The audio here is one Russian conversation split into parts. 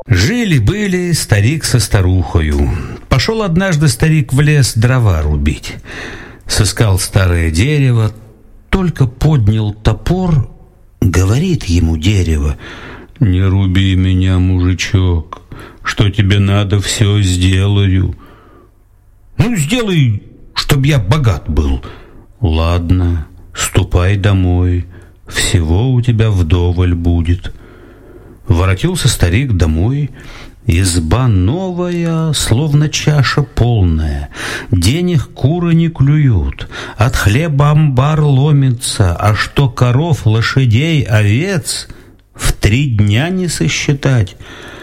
Жили-были старик со старухою. Пошел однажды старик в лес дрова рубить. Сыскал старое дерево, только поднял топор, говорит ему дерево: «Не руби меня, мужичок, что тебе надо, все сделаю». «Ну, сделай, чтоб я богат был». «Ладно, ступай домой, всего у тебя вдоволь будет». Воротился старик домой. Изба новая, словно чаша полная. Денег куры не клюют, от хлеба амбар ломится, а что коров, лошадей, овец в 3 дня не сосчитать.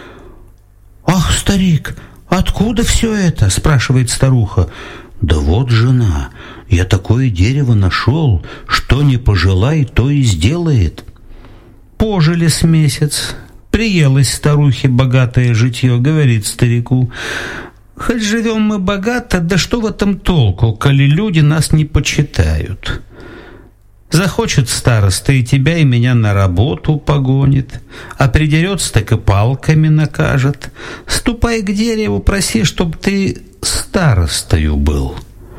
«Ах, старик, откуда все это?» — спрашивает старуха. «Да вот, жена, я такое дерево нашел, что не пожелай, то и сделает». Пожили с месяц. Приелось старухе богатое житье, говорит старику: «Хоть живем мы богато, да что в этом толку, коли люди нас не почитают? Захочет староста и тебя, и меня на работу погонит, а придерется, так и палками накажет. Ступай к дереву, проси, чтоб ты старостою был».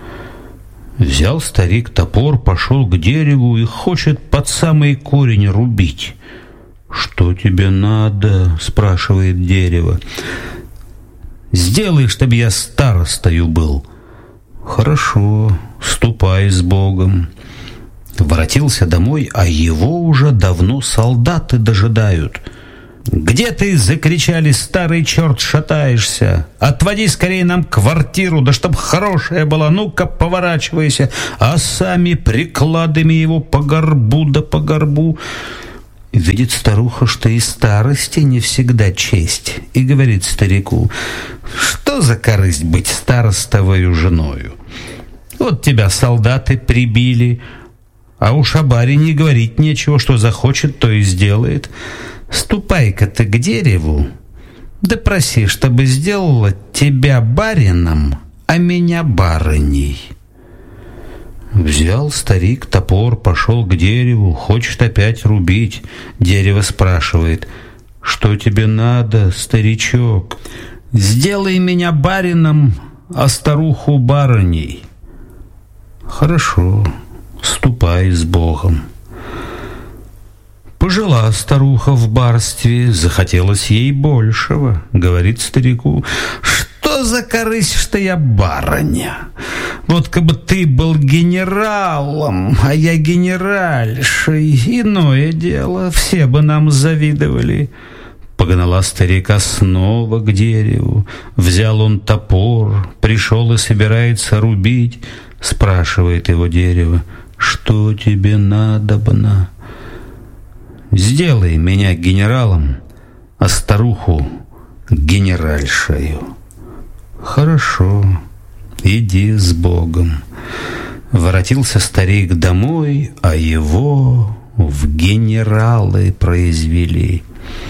Взял старик топор, пошел к дереву и хочет под самый корень рубить. «Что тебе надо?» — спрашивает дерево. «Сделай, чтобы я старостою был». «Хорошо, ступай с Богом». Воротился домой, а его уже давно солдаты дожидают. «Где ты?» — закричали: «старый черт, шатаешься! Отводи скорее нам квартиру, да чтоб хорошая была, ну-ка поворачивайся!» А сами прикладами его по горбу да по горбу. Видит старуха, что и старости не всегда честь, и говорит старику: «Что за корысть быть старостовою женою? Вот тебя солдаты прибили, а уж о барине говорить нечего, что захочет, то и сделает. Ступай-ка ты к дереву, да проси, чтобы сделала тебя барином, а меня барыней». Взял старик топор, пошел к дереву, хочет опять рубить. Дерево спрашивает: «Что тебе надо, старичок?» «Сделай меня барином, а старуху барыней». «Хорошо, ступай с Богом». Пожила старуха в барстве, захотелось ей большего. Говорит старику: «Что за корысть, что я барыня? Вот как бы ты был генералом, а я генеральшей, иное дело, все бы нам завидовали». Погнала старика снова к дереву. Взял он топор, пришел и собирается рубить. Спрашивает его дерево: «Что тебе надобно?» «Сделай меня генералом, а старуху генеральшею». «Хорошо, иди с Богом». Воротился старик домой, а его в генералы произвели.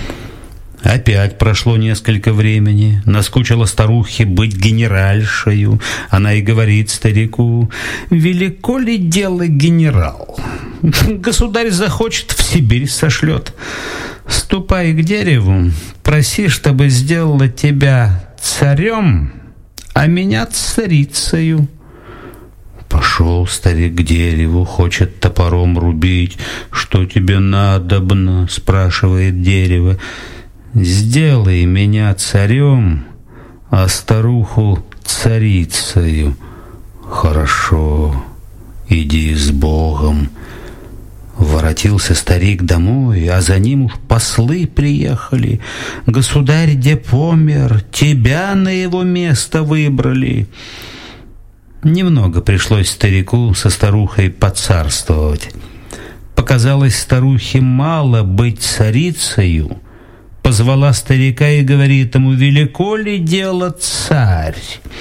Опять прошло несколько времени. Наскучило старухе быть генеральшею. Она и говорит старику: «Велико ли дело генерал? Государь захочет, в Сибирь сошлет. Ступай к дереву, проси, чтобы сделала тебя царем, а меня царицею». Пошел старик к дереву, хочет топором рубить. «Что тебе надобно?» — спрашивает дерево. «Сделай меня царем, а старуху царицею». «Хорошо, иди с Богом». Воротился старик домой, а за ним уж послы приехали. «Государь де помер, тебя на его место выбрали». Немного пришлось старику со старухой поцарствовать. Показалось старухе мало быть царицею. Позвала старика и говорит ему: «Велико ли дело царь?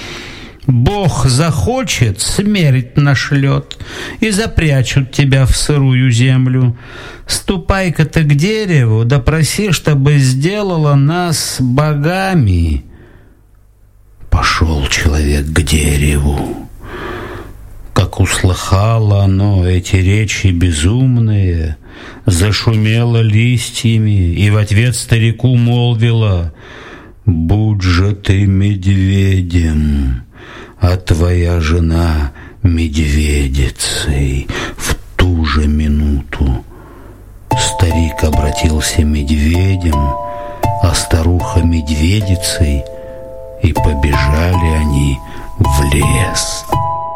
Бог захочет, смерть нашлет, и запрячут тебя в сырую землю. Ступай-ка ты к дереву, да проси, чтобы сделала нас богами». Пошел человек к дереву. Как как услыхало оно эти речи безумные, зашумело листьями и в ответ старику молвила: «Будь же ты медведем, а твоя жена медведицей». В ту же минуту старик обратился медведем, а старуха медведицей, и побежали они в лес.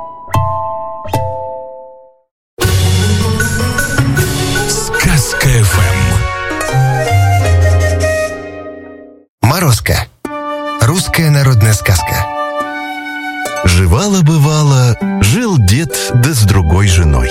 Сказка ФМ. Морозко. Русская народная сказка. Жевало-бывало, жил дед да с другой женой.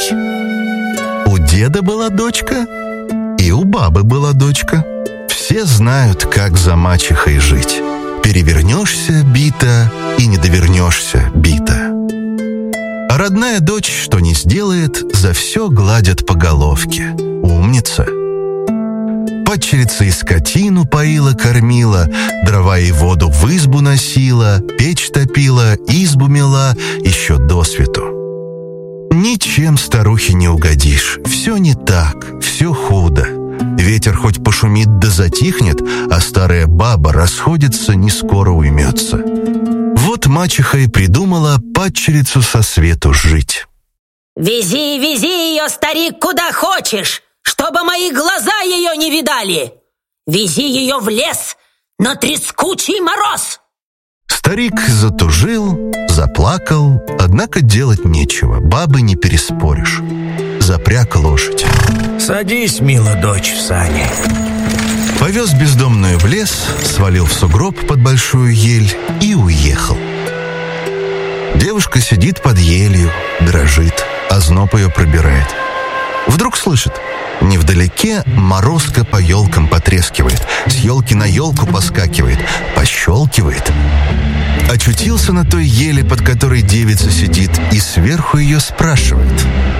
У деда была дочка, и у бабы была дочка. Все знают, как за мачехой жить. Перевернешься — бита, и не довернешься — бита. А родная дочь, что не сделает, за все гладят по головке. Умница. Падчерица и скотину поила, кормила, дрова и воду в избу носила, печь топила, избу мела, еще досвету. Ничем старухе не угодишь, все не так, все худо. Ветер хоть пошумит да затихнет, а старая баба расходится, не скоро уймется. Вот мачеха и придумала падчерицу со свету жить. «Вези, вези ее, старик, куда хочешь, чтобы мои глаза ее не видали! Вези ее в лес на трескучий мороз!» Старик затужил, заплакал, однако делать нечего, бабы не переспоришь. Запряг лошадь. Садись, мила дочь, в сани. Повез бездомную в лес, свалил в сугроб под большую ель и уехал. Девушка сидит под елью, дрожит, озноб ее пробирает. Вдруг слышит: невдалеке морозко по елкам потрескивает, с елки на елку поскакивает, пощелкивает. Очутился на той еле, под которой девица сидит, и сверху ее спрашивает: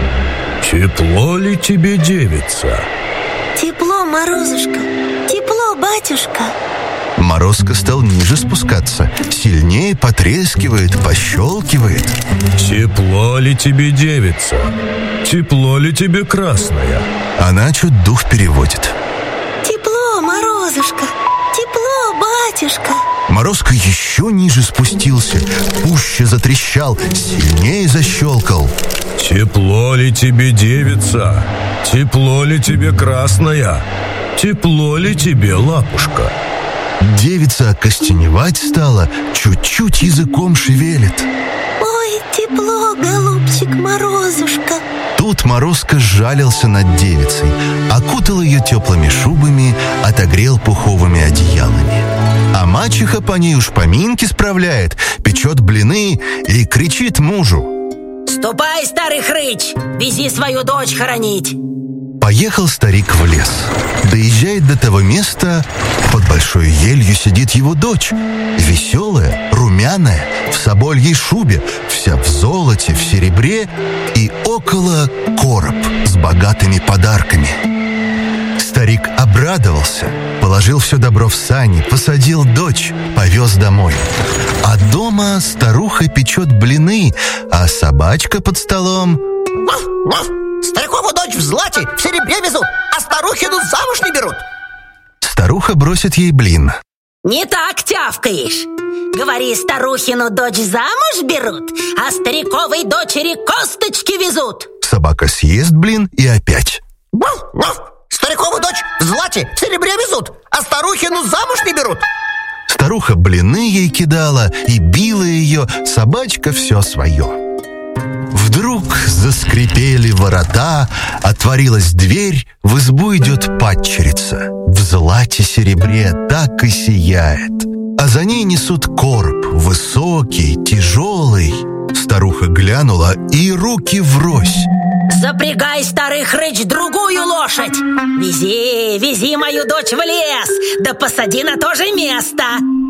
«Тепло ли тебе, девица?» «Тепло, Морозушка, тепло, батюшка». Морозко стал ниже спускаться, сильнее потрескивает, пощелкивает. «Тепло ли тебе, девица? Тепло ли тебе, красная?» Она чуть дух переводит. «Тепло, Морозушка, тепло, батюшка». Морозко еще ниже спустился, пуще затрещал, сильнее защелкал. «Тепло ли тебе, девица? Тепло ли тебе, красная? Тепло ли тебе, лапушка?» Девица окостеневать стала, чуть-чуть языком шевелит. «Ой, тепло, голубчик Морозушка». Тут Морозко сжалился над девицей, окутал ее теплыми шубами, отогрел пуховыми одеялами. А мачеха по ней уж поминки справляет, печет блины и кричит мужу: «Ступай, старый хрыч, вези свою дочь хоронить!» Поехал старик в лес. Доезжает до того места, под большой елью сидит его дочь. Веселая, румяная, в собольей шубе, вся в золоте, в серебре, и около короб с богатыми подарками. Старик обрадовался, положил все добро в сани, посадил дочь, повез домой. А дома старуха печет блины, а собачка под столом... «Ваф, ваф! Старикову дочь в злате, в серебре везут, а старухину замуж не берут!» Старуха бросит ей блин. «Не так тявкаешь! Говори, старухину дочь замуж берут, а стариковой дочери косточки везут!» Собака съест блин и опять. «Ваф, ваф! Старикову дочь в злате, в серебре везут, а старухину замуж не берут!» Старуха блины ей кидала и била ее, собачка все свое. Вдруг заскрипели ворота, отворилась дверь, в избу идет падчерица. В злате серебре так и сияет. А за ней несут короб, высокий, тяжелый. Старуха глянула, и руки врозь. «Запрягай, старый хрыч, другую лошадь! Вези, вези мою дочь в лес, да посади на то же место!»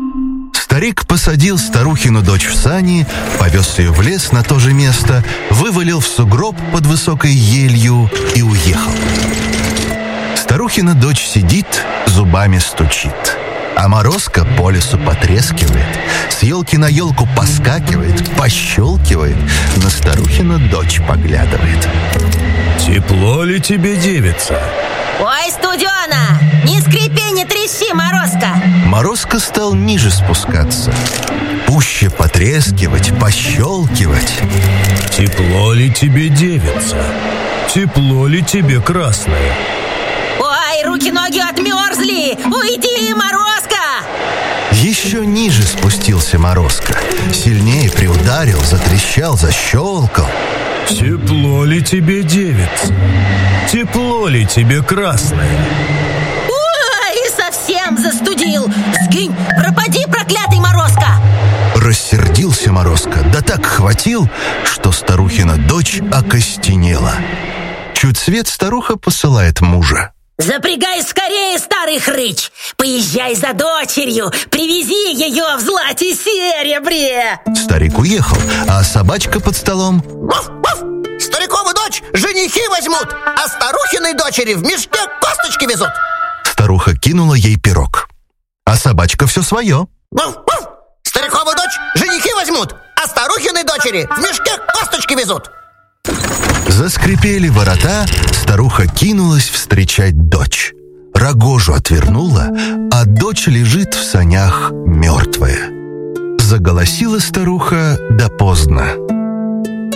Старик посадил старухину дочь в сани, повез ее в лес на то же место, вывалил в сугроб под высокой елью и уехал. Старухина дочь сидит, зубами стучит. А Морозко по лесу потрескивает, с елки на елку поскакивает, пощелкивает, на старухину дочь поглядывает. Тепло ли тебе, девица? Ой, студена, не скрипи, не трещи, Морозко. Морозко стал ниже спускаться, пуще потрескивать, пощелкивать. Тепло ли тебе, девица? Тепло ли тебе, красная? Ой, руки-ноги отмерзли. Уйди, Морозко. Еще ниже спустился Морозко, сильнее приударил, затрещал, защелкал. Тепло ли тебе, девица? Тепло ли тебе, красная? Ой, совсем застудил. Сгинь, пропади, проклятый Морозко. Рассердился Морозко, да так хватил, что старухина дочь окостенела. Чуть свет старуха посылает мужа. Запрягай скорее, старый хрыч. Поезжай за дочерью, привези ее в злате серебре. Старик уехал, а собачка под столом. Ваф-ваф! Старикову дочь женихи возьмут, а старухиной дочери в мешке косточки везут. Старуха кинула ей пирог, а собачка все свое. Ваф-ваф! Старикову дочь женихи возьмут, а старухиной дочери в мешке косточки везут. Заскрипели ворота, старуха кинулась встречать дочь. Рогожу отвернула, а дочь лежит в санях мертвая. Заголосила старуха, да поздно.